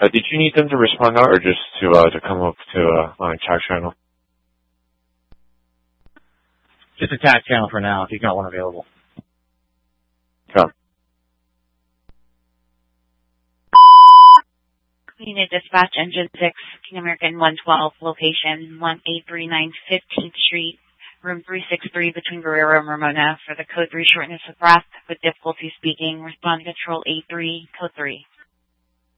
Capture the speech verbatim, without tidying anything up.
Uh, did you need them to respond out or just to uh, to come up to uh, my chat channel? Just a chat channel for now if you've got one available. Yeah. Unit Dispatch Engine six, King American one twelve, location one eight three nine fifteenth Street, room three sixty-three between Guerrero and Ramona. For the code three shortness of breath with difficulty speaking, respond to control eight three, code three.